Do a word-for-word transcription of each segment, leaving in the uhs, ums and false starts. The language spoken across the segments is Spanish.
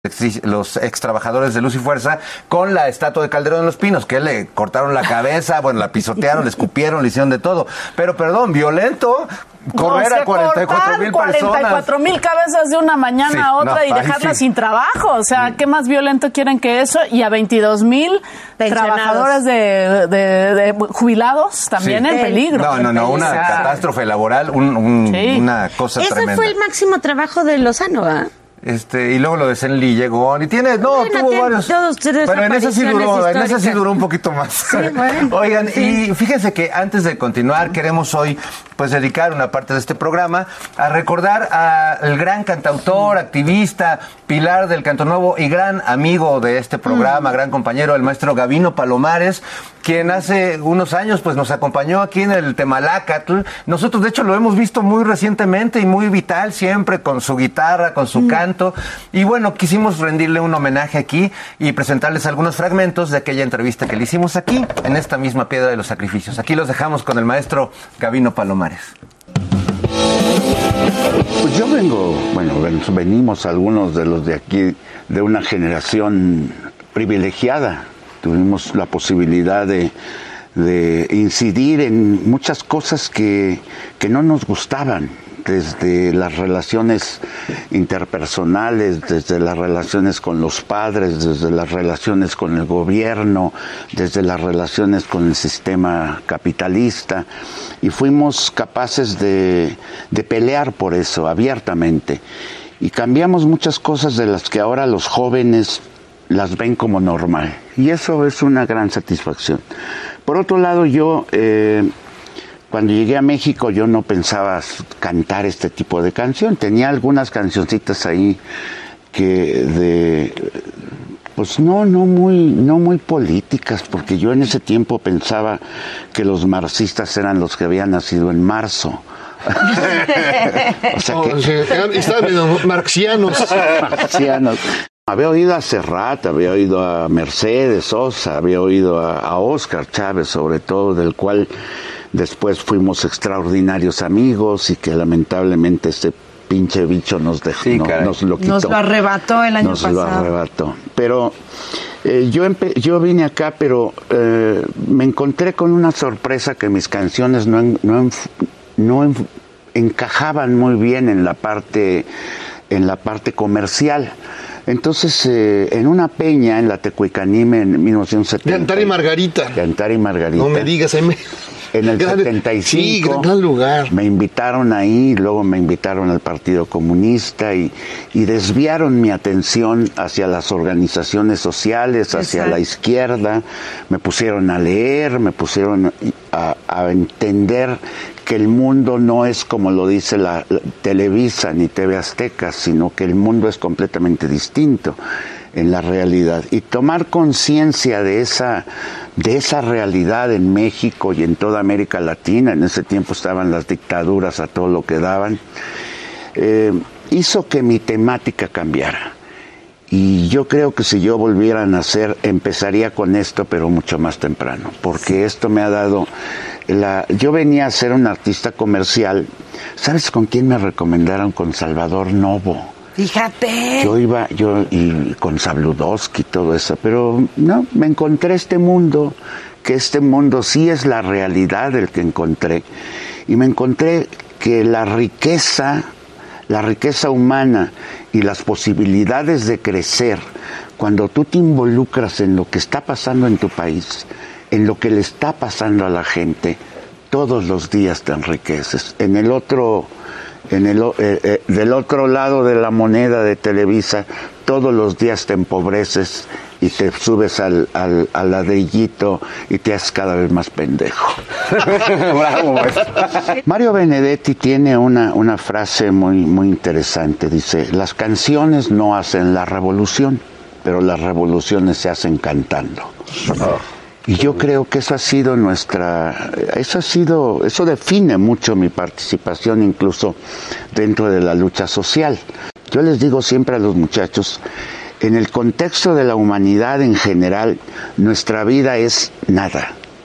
los ex trabajadores de Luz y Fuerza con la estatua de Calderón de los Pinos, que le cortaron la cabeza, bueno, la pisotearon, le escupieron, le hicieron de todo. Pero, perdón, violento, correr no, a cuarenta y cuatro mil personas. cuarenta y cuatro mil cabezas de una mañana sí, a otra no, y dejarlas sí. sin trabajo. O sea, ¿qué más violento quieren que eso? Y a veintidós mil trabajadores de, de, de jubilados también sí. en peligro. No, no, no, una o sea, catástrofe laboral, un, un, sí. una cosa Ese tremenda. Ese fue el máximo trabajo de Lozano, ¿ah? ¿eh? Este, y luego lo de Senli llegó y tiene, no, bueno, tuvo tiene varios. Todos, pero en ese sí duró, en ese sí duró un poquito más. Sí, bueno, Oigan, sí. y fíjense que antes de continuar, queremos hoy pues dedicar una parte de este programa a recordar al gran cantautor, activista, pilar del Canto Nuevo y gran amigo de este programa, mm. gran compañero, el maestro Gavino Palomares, quien hace unos años pues nos acompañó aquí en el Temalacatl. Nosotros de hecho lo hemos visto muy recientemente y muy vital siempre con su guitarra, con su mm. canto. Y bueno, quisimos rendirle un homenaje aquí y presentarles algunos fragmentos de aquella entrevista que le hicimos aquí, en esta misma Piedra de los Sacrificios. Aquí los dejamos con el maestro Gavino Palomares. Pues yo vengo, bueno, venimos algunos de los de aquí de una generación privilegiada. Tuvimos la posibilidad de, de incidir en muchas cosas que, que no nos gustaban. Desde las relaciones interpersonales, desde las relaciones con los padres, desde las relaciones con el gobierno, desde las relaciones con el sistema capitalista, y fuimos capaces de, de pelear por eso abiertamente, y cambiamos muchas cosas de las que ahora los jóvenes las ven como normal, y eso es una gran satisfacción. Por otro lado, yo... Eh, Cuando llegué a México yo no pensaba cantar este tipo de canción. Tenía algunas cancioncitas ahí que de pues no no muy no muy políticas, porque yo en ese tiempo pensaba que los marxistas eran los que habían nacido en marzo. O sea que oh, sí, estaban marxianos. marxianos. Había oído a Serrat, había oído a Mercedes Sosa, había oído a, a Óscar Chávez, sobre todo, del cual después fuimos extraordinarios amigos y que lamentablemente ese pinche bicho nos dejó, sí, no, nos lo quitó. Nos lo arrebató el año nos pasado. Nos lo arrebató. Pero eh, yo, empe- yo vine acá, pero eh, me encontré con una sorpresa, que mis canciones no, en, no, en, no en, encajaban muy bien en la parte, en la parte comercial. Entonces, eh, en una peña en la Tecuicanime en mil novecientos setenta. De Antara y Margarita. De Antara y Margarita. No me digas, ahí me... En el gran, setenta y cinco, sí, gran, gran lugar. Me invitaron ahí, luego me invitaron al Partido Comunista y, y desviaron mi atención hacia las organizaciones sociales, hacia Exacto. la izquierda. Me pusieron a leer, me pusieron a, a entender que el mundo no es como lo dice la, la Televisa ni T V Azteca, sino que el mundo es completamente distinto en la realidad, y tomar conciencia de esa de esa realidad en México y en toda América Latina. En ese tiempo estaban las dictaduras a todo lo que daban, eh, hizo que mi temática cambiara, y yo creo que si yo volviera a nacer empezaría con esto, pero mucho más temprano, porque esto me ha dado la... Yo venía a ser un artista comercial. ¿Sabes con quién me recomendaron? Con Salvador Novo. Fíjate. Yo iba, yo, y con Sabludowski y todo eso, pero no, me encontré este mundo, que este mundo sí es la realidad el que encontré, y me encontré que la riqueza, la riqueza humana y las posibilidades de crecer, cuando tú te involucras en lo que está pasando en tu país, en lo que le está pasando a la gente, todos los días te enriqueces. En el otro... En el, eh, eh, del otro lado de la moneda de Televisa, todos los días te empobreces y te subes al, al, al ladrillito y te haces cada vez más pendejo. Bravo. Mario Benedetti tiene una, una frase muy, muy interesante. Dice: las canciones no hacen la revolución, pero las revoluciones se hacen cantando. Oh. Y yo creo que eso ha sido nuestra, eso ha sido, eso define mucho mi participación incluso dentro de la lucha social. Yo les digo siempre a los muchachos, en el contexto de la humanidad en general, nuestra vida es nada.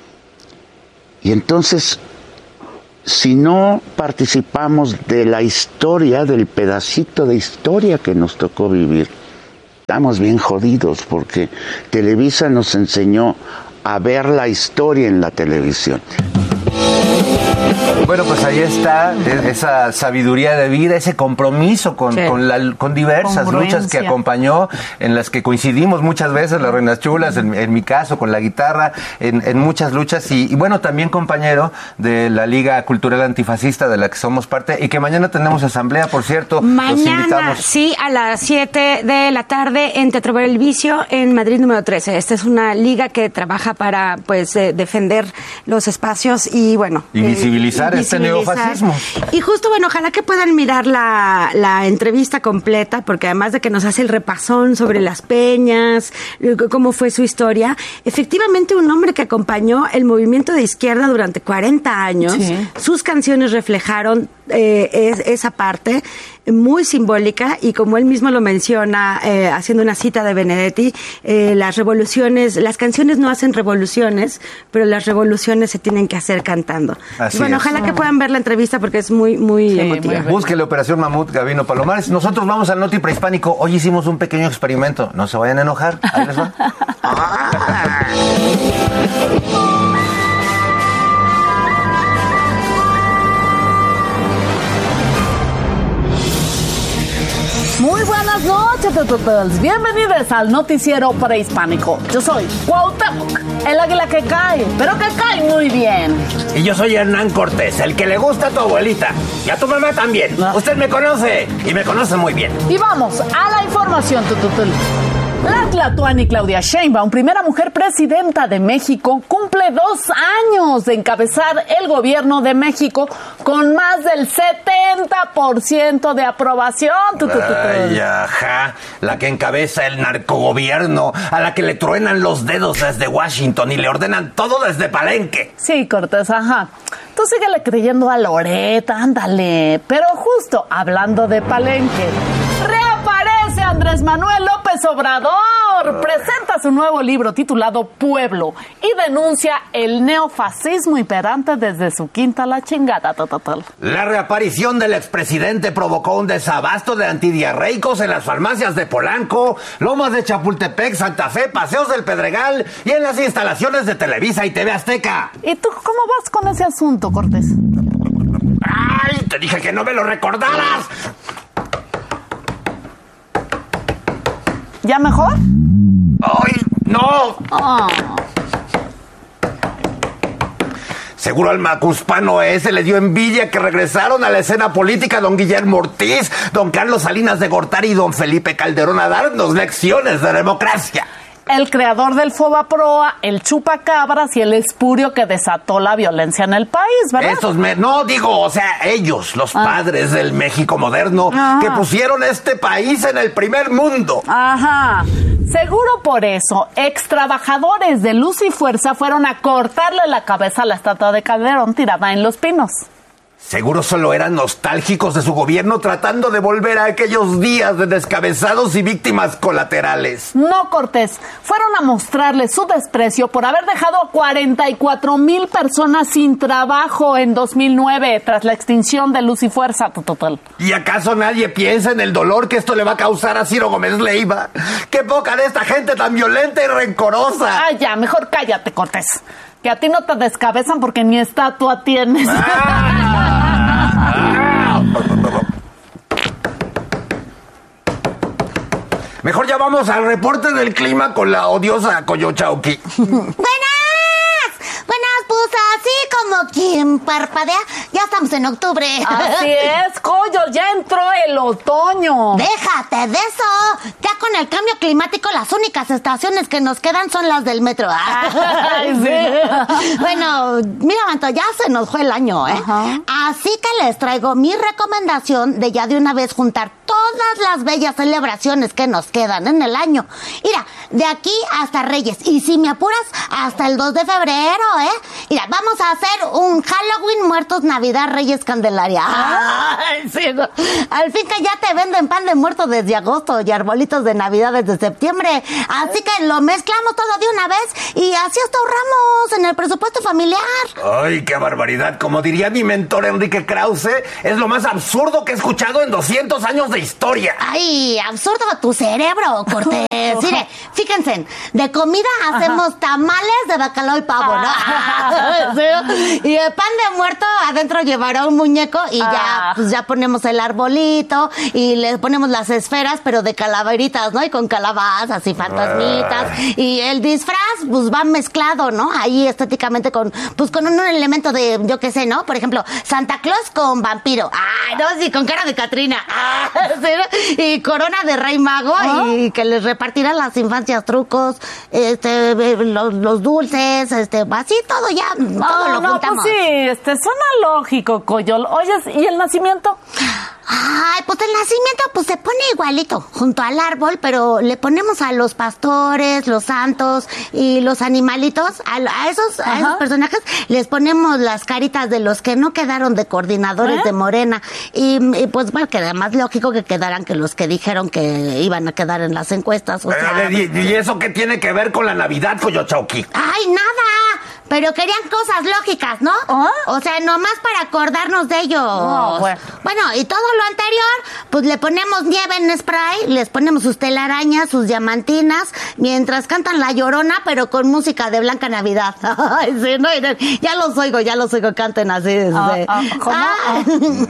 Y entonces, si no participamos de la historia, del pedacito de historia que nos tocó vivir, Estamos bien jodidos porque Televisa nos enseñó a ver la historia en la televisión. Bueno, pues ahí está esa sabiduría de vida, ese compromiso con, sí. con, la, con diversas luchas que acompañó, en las que coincidimos muchas veces, las Reinas Chulas, en, en mi caso, con la guitarra, en, en muchas luchas. Y, y bueno, también compañero de la Liga Cultural Antifascista, de la que somos parte, y que mañana tenemos asamblea, por cierto. Mañana, sí, a las siete de la tarde en Teatro Ver el Vicio, en Madrid número trece. Esta es una liga que trabaja para, pues, eh, defender los espacios y, bueno... Y visibilizar eh, este neofascismo. Y justo, bueno, ojalá que puedan mirar la, la entrevista completa, porque además de que nos hace el repasón sobre las peñas, cómo fue su historia, efectivamente un hombre que acompañó el movimiento de izquierda durante cuarenta años, sí. Sus canciones reflejaron eh, es, esa parte muy simbólica, y como él mismo lo menciona, eh, haciendo una cita de Benedetti, eh, las revoluciones, las canciones no hacen revoluciones, pero las revoluciones se tienen que hacer cantando. Así bueno, es. ojalá que puedan ver la entrevista porque es muy, muy sí, emotiva. Búsquele Operación Mamut, Gabino Palomares. Nosotros vamos al Noti Prehispánico. Hoy hicimos un pequeño experimento. No se vayan a enojar. Ahí les va. Muy buenas noches, tututuls. Bienvenidos al Noticiero Prehispánico. Yo soy Cuauhtémoc, el águila que cae, pero que cae muy bien. Y yo soy Hernán Cortés, el que le gusta a tu abuelita. Y a tu mamá también. No. Usted me conoce, y me conoce muy bien. Y vamos a la información, tututul. La Tlatoani Claudia Sheinbaum, primera mujer presidenta de México, cumple dos años de encabezar el gobierno de México con más del setenta por ciento de aprobación. Ay, ajá, la que encabeza el narcogobierno, a la que le truenan los dedos desde Washington y le ordenan todo desde Palenque. Sí, Cortés, ajá. Tú síguele creyendo a Loret, ándale. Pero justo hablando de Palenque, reaparece Andrés Manuel López Obrador. Presenta su nuevo libro titulado Pueblo y denuncia el neofascismo imperante desde su quinta la chingada. Total. La reaparición del expresidente provocó un desabasto de antidiarreicos en las farmacias de Polanco, Lomas de Chapultepec, Santa Fe, Paseos del Pedregal y en las instalaciones de Televisa y T V Azteca. ¿Y tú cómo vas con ese asunto, Cortés? ¡Ay! Te dije que no me lo recordaras. ¿Ya mejor? ¡Ay, no! Oh. Seguro al macuspano ese le dio envidia que regresaron a la escena política don Guillermo Ortiz, don Carlos Salinas de Gortari y don Felipe Calderón a darnos lecciones de democracia. El creador del Fobaproa, el chupacabras y el espurio que desató la violencia en el país, ¿verdad? Estos me... No, digo, o sea, ellos, los ah. padres del México moderno, Ajá. que pusieron este país en el primer mundo. Ajá. Seguro por eso, ex trabajadores de Luz y Fuerza fueron a cortarle la cabeza a la estatua de Calderón tirada en Los Pinos. Seguro solo eran nostálgicos de su gobierno tratando de volver a aquellos días de descabezados y víctimas colaterales. No, Cortés. Fueron a mostrarle su desprecio por haber dejado a cuarenta y cuatro mil personas sin trabajo en dos mil nueve tras la extinción de Luz y Fuerza. Total. ¿Y acaso nadie piensa en el dolor que esto le va a causar a Ciro Gómez Leiva? ¡Qué poca de esta gente tan violenta y rencorosa! Ah, ya, mejor cállate, Cortés. Que a ti no te descabezan porque ni estatua tienes. Ah. Mejor ya vamos al reporte del clima con la odiosa Coyochauqui. ¡Buenas! Buenas, pues así como quien parpadea, ya estamos en octubre. Así es, Coyo, ya entró el otoño. Déjate de eso. Ya con el cambio climático, las únicas estaciones que nos quedan son las del metro. Ay, sí. Bueno, mira, Manto, ya se nos fue el año, ¿eh? Ajá. Así que les traigo mi recomendación de ya de una vez juntar todas las bellas celebraciones que nos quedan en el año. Mira, de aquí hasta Reyes, y si me apuras, hasta el dos de febrero, ¿eh? Mira, vamos a hacer un Halloween, Muertos, Navidad, Reyes, Candelaria. Ay, sí, no. Al fin que ya te venden pan de muerto desde agosto y arbolitos de Navidad desde septiembre. Así que lo mezclamos todo de una vez y así hasta ahorramos en el presupuesto familiar. Ay, qué barbaridad. Como diría mi mentor Enrique Krause, es lo más absurdo que he escuchado en doscientos años de de historia. Ay, absurdo tu cerebro, Cortés. Mire, fíjense, de comida hacemos Ajá. tamales de bacalao y pavo, ¿no? ¿Sí? Y de pan de muerto adentro llevará un muñeco y ah. ya, pues ya ponemos el arbolito y le ponemos las esferas, pero de calaveritas, ¿no? Y con calabazas y fantasmitas. Ah. Y el disfraz, pues va mezclado, ¿no? Ahí estéticamente con, pues con un elemento de, yo qué sé, ¿no? Por ejemplo, Santa Claus con vampiro. Ah, no, sí, con cara de Catrina. Ah, ¿sí? Y corona de Rey Mago ¿Ah? y que les repartirá las infancias trucos, este, los, los dulces, este, así todo ya, no, todo lo no, juntamos. Pues sí, este, suena lógico, Coyol. Oyes, ¿y el nacimiento? Ay, pues el nacimiento pues se pone igualito, junto al árbol, pero le ponemos a los pastores, los santos y los animalitos, a, a esos a esos personajes les ponemos las caritas de los que no quedaron de coordinadores ¿Eh? de Morena. Y, y pues bueno, queda más lógico que quedaran que los que dijeron que iban a quedar en las encuestas. O sea, ¿Y, ¿Y eso qué tiene que ver con la Navidad, Coyochauqui? Ay, nada. Pero querían cosas lógicas, ¿no? ¿Ah? O sea, nomás para acordarnos de ellos. No, bueno. bueno, y todo lo anterior, pues le ponemos nieve en spray, les ponemos sus telarañas, sus diamantinas, mientras cantan La Llorona, pero con música de Blanca Navidad. Ay, sí, no, ya los oigo, ya los oigo, canten así. Desde... Ah, ah,